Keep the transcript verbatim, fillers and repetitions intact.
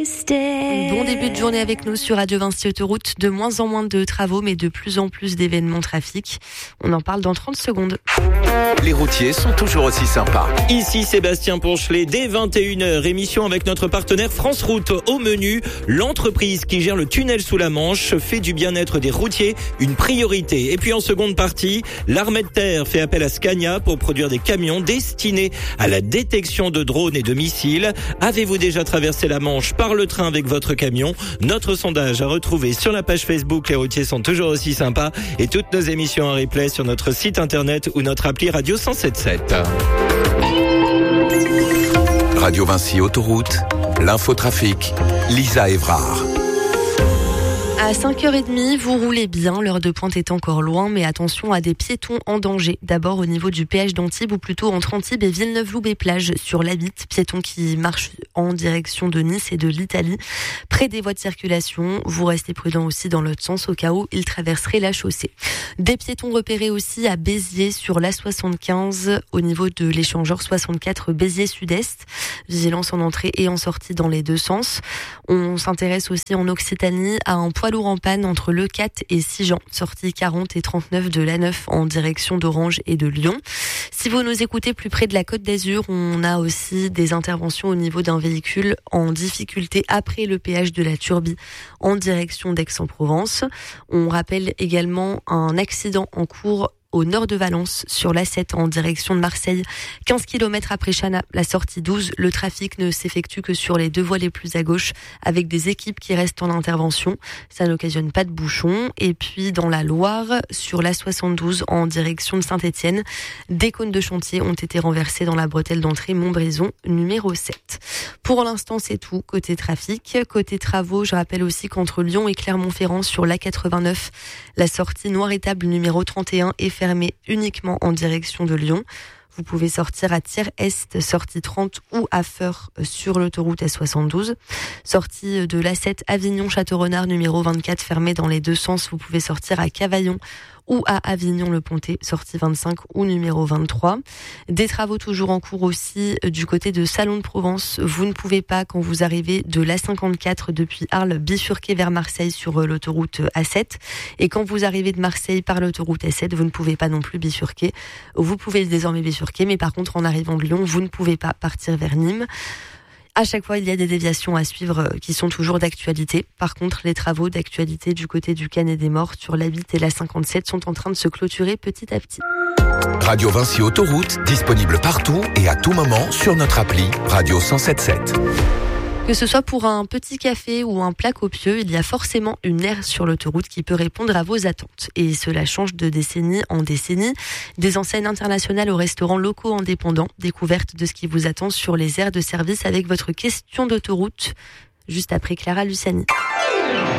Bon début de journée avec nous sur Radio Vinci Autoroute. De moins en moins de travaux, mais de plus en plus d'événements trafic. On en parle dans trente secondes. Les routiers sont toujours aussi sympas. Ici Sébastien Ponchelet, dès vingt et une heures, émission avec notre partenaire France Route. Au menu, l'entreprise qui gère le tunnel sous la Manche fait du bien-être des routiers une priorité. Et puis en seconde partie, l'armée de terre fait appel à Scania pour produire des camions destinés à la détection de drones et de missiles. Avez-vous déjà traversé la Manche par le train avec votre camion? Notre sondage à retrouver sur la page Facebook Les routiers sont toujours aussi sympas, et toutes nos émissions en replay sur notre site internet ou notre appli Radio cent sept sept. Radio Vinci Autoroute, l'infotrafic, Lisa Evrard. À cinq heures trente, vous roulez bien, l'heure de pointe est encore loin, mais attention à des piétons en danger. D'abord au niveau du péage d'Antibes, ou plutôt entre Antibes et Villeneuve-Loubet-Plage, sur l'A huit, piétons qui marchent en direction de Nice et de l'Italie. Près des voies de circulation, vous restez prudent aussi dans l'autre sens au cas où ils traverseraient la chaussée. Des piétons repérés aussi à Béziers sur l'A soixante-quinze, au niveau de l'échangeur soixante-quatre Béziers Sud-Est. Vigilance en entrée et en sortie dans les deux sens. On s'intéresse aussi en Occitanie à un poids lourd en panne entre Le Cat et Sigean, sortie quarante et trente-neuf de l'A neuf en direction d'Orange et de Lyon. Si vous nous écoutez plus près de la Côte d'Azur, on a aussi des interventions au niveau d'un véhicule en difficulté après le péage de la Turbie en direction d'Aix-en-Provence. On rappelle également un accident en cours au nord de Valence, sur l'A sept en direction de Marseille. quinze kilomètres après Chana, la sortie douze, le trafic ne s'effectue que sur les deux voies les plus à gauche, avec des équipes qui restent en intervention. Ça n'occasionne pas de bouchons. Et puis dans la Loire, sur l'A soixante-douze en direction de Saint-Étienne, des cônes de chantier ont été renversés dans la bretelle d'entrée Montbrison, numéro sept. Pour l'instant, c'est tout côté trafic. Côté travaux, je rappelle aussi qu'entre Lyon et Clermont-Ferrand, sur l'A quatre-vingt-neuf, la sortie Noir-Étable numéro trente et un est fermée uniquement en direction de Lyon. Vous pouvez sortir à Thiers-Est, sortie trente, ou à Feurs sur l'autoroute S soixante-douze. Sortie de l'A sept Avignon-Château-Renard numéro vingt-quatre, fermée dans les deux sens. Vous pouvez sortir à Cavaillon ou à Avignon-le-Pontet, sortie vingt-cinq ou numéro vingt-trois. Des travaux toujours en cours aussi du côté de Salon de Provence. Vous ne pouvez pas, quand vous arrivez de l'A cinquante-quatre depuis Arles, bifurquer vers Marseille sur l'autoroute A sept. Et quand vous arrivez de Marseille par l'autoroute A sept, vous ne pouvez pas non plus bifurquer. Vous pouvez désormais bifurquer, mais par contre, en arrivant de Lyon, vous ne pouvez pas partir vers Nîmes. À chaque fois, il y a des déviations à suivre qui sont toujours d'actualité. Par contre, les travaux d'actualité du côté du Canet des Morts sur l'A huit et l'A cinquante-sept sont en train de se clôturer petit à petit. Radio Vinci Autoroute, disponible partout et à tout moment sur notre appli Radio cent sept sept. Que ce soit pour un petit café ou un plat copieux, il y a forcément une aire sur l'autoroute qui peut répondre à vos attentes. Et cela change de décennie en décennie. Des enseignes internationales aux restaurants locaux indépendants, découverte de ce qui vous attend sur les aires de service avec votre question d'autoroute, juste après Clara Luciani.